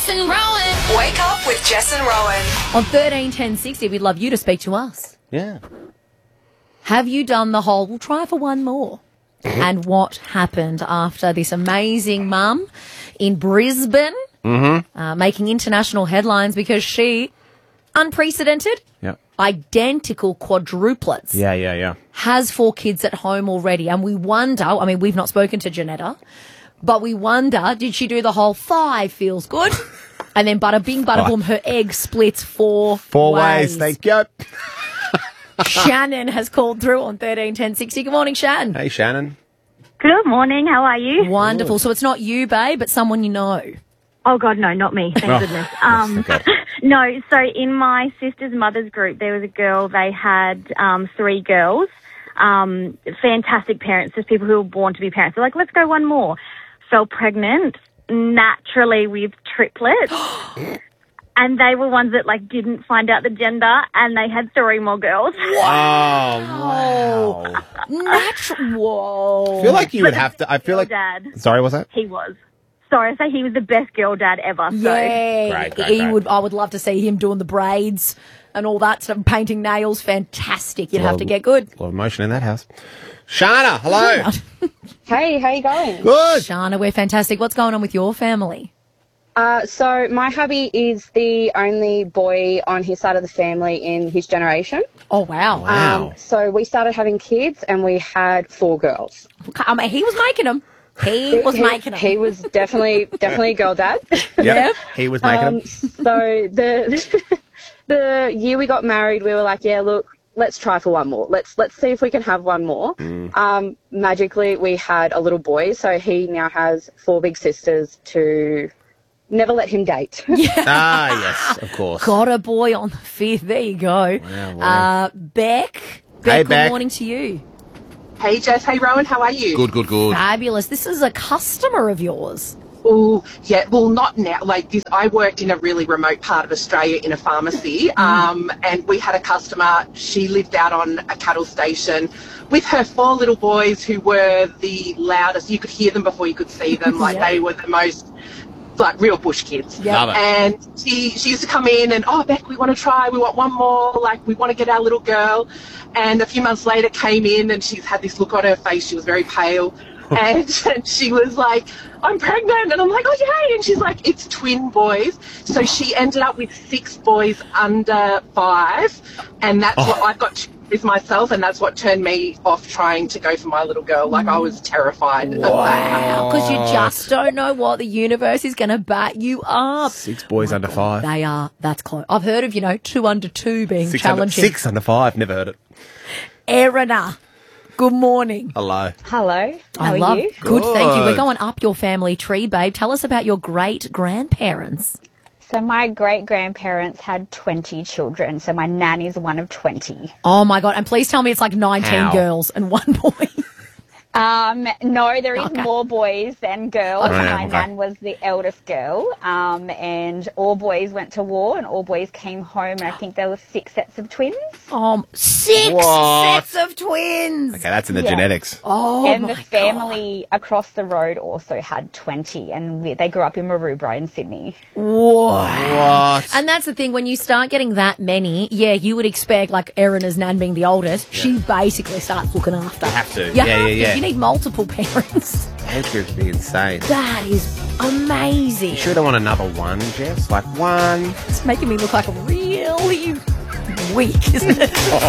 Jess and Rowan. Wake up with Jess and Rowan. On 131060, we'd love you to speak to us. Yeah. Have you done the whole, we'll try for one more? And what happened after this amazing mum in Brisbane making international headlines because she, unprecedented, identical quadruplets, has 4 kids at home already. And we wonder, I mean, we've not spoken to Janetta, but we wonder, did she do the whole 5 feels good? And then bada bing, bada boom, her egg splits 4 ways. Thank you. Shannon has called through on 131060. Good morning, Shannon. Hey, Shannon. Good morning. How are you? Wonderful. So it's not you, babe, but someone you know. Oh, God, no, not me. Thank goodness. Okay. No, so in my sister's mother's group, there was a girl. They had 3 girls. Fantastic parents, just people who were born to be parents. They're like, let's go one more. Fell pregnant naturally with triplets. And they were ones that, like, didn't find out the gender, and they had 3 more girls. Wow. Whoa. I feel like you would have to. I feel like. Dad. Sorry, what's that? He was. Sorry, I say he was the best girl dad ever. So. Yeah. Great. I would love to see him doing the braids and all that stuff, painting nails. Fantastic. You'd have to get good. A lot of emotion in that house. Shana, hello. Hey, how you going? Good. Shana, we're fantastic. What's going on with your family? So my hubby is the only boy on his side of the family in his generation. Oh, wow. Wow. So we started having kids and we had 4 girls. I mean, he was making them. He was making them. He was definitely a girl dad. Yep. He was making them. So the year we got married, we were like, yeah, look, let's try for one more. Let's see if we can have one more. Magically, we had a little boy, so he now has 4 big sisters to never let him date. Yes, of course. Got a boy on the 5th. There you go. Wow. Beck. Hey, Good Beck. morning to you. Hey, Jess. Hey, Rowan. How are you? Good. Fabulous. This is a customer of yours. Oh, yeah. Well, not now. Like this, I worked in a really remote part of Australia in a pharmacy, and we had a customer. She lived out on a cattle station with her 4 little boys who were the loudest. You could hear them before you could see them. Like they were the most, like, real bush kids. Yep. Love it. And she used to come in and, oh, Beck, we want to try. We want one more. Like, we want to get our little girl. And a few months later came in and she's had this look on her face. She was very pale. And she was like, I'm pregnant. And I'm like, oh, yay. And she's like, it's twin boys. So she ended up with 6 boys under 5. And that's what I got with myself. And that's what turned me off trying to go for my little girl. Like, I was terrified of that. Wow. Because you just don't know what the universe is going to bat you up. 6 boys under 5. They are. That's close. I've heard of, 2 under 2 being 6 challenging. 6 under 5. Never heard it. Erina, good morning. Hello. Hello. How are you? Good, thank you. We're Good. going up your family tree, babe. Tell us about your great-grandparents. So my great-grandparents had 20 children. So my nan is one of 20. Oh, my God. And please tell me it's like 19 How? girls and 1 boy. No, there is Okay. more boys than girls. Okay. My Okay. nan was the eldest girl, and all boys went to war and all boys came home, and I think there were 6 sets of twins. 6 What? sets of twins. Okay, that's in the Yeah. genetics. Oh, and my the family across the road also had 20, and they grew up in Maroubra in Sydney. God. Whoa. What? And that's the thing, when you start getting that many, you would expect, like Erina's nan being the oldest, she basically starts looking after. You have to. You Yeah, have yeah, to. yeah. You need multiple parents. Age groups would be insane. That is amazing. You sure don't want another one, Jess? Like 1. It's making me look like a really weak, isn't it?